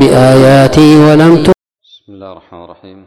بآياتي ولم بسم الله الرحمن الرحيم.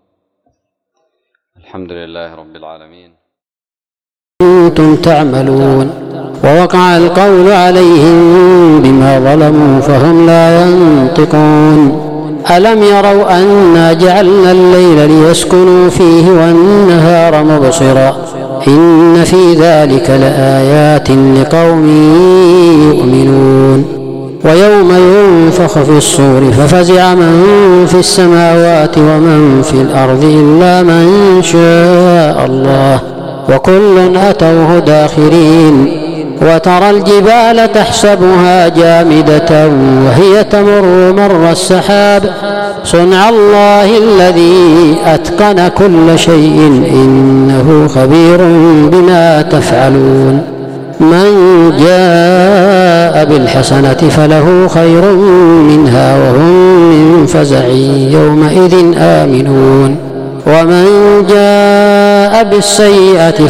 الحمد لله رب العالمين. كنتم تعملون. ووقع القول عليهم بما ظلموا فهم لا ينطقون. ألم يروا أنا جعلنا الليل ليسكنوا فيه والنهار مبصرا إن في ذلك لآيات لقوم يؤمنون. ويوم ينفخ في الصور ففزع من في السماوات ومن في الأرض إلا من شاء الله وكل أتوه داخرين. وترى الجبال تحسبها جامدة وهي تمر مر السحاب صنع الله الذي أتقن كل شيء إنه خبير بما تفعلون. من جاء بالحسنة فله خير منها وهم من فزع يومئذ آمنون. ومن جاء بالسيئة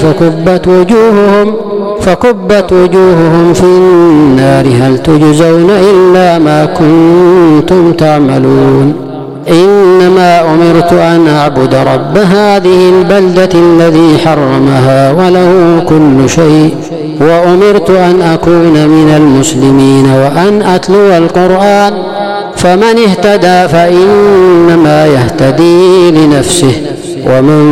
فكبت وجوههم في النار هل تجزون إلا ما كنتم تعملون. إنما أمرت أن أعبد رب هذه البلدة الذي حرمها وله كل شيء وأمرت أن أكون من المسلمين وأن أتلو القرآن فمن اهتدى فإنما يهتدي لنفسه ومن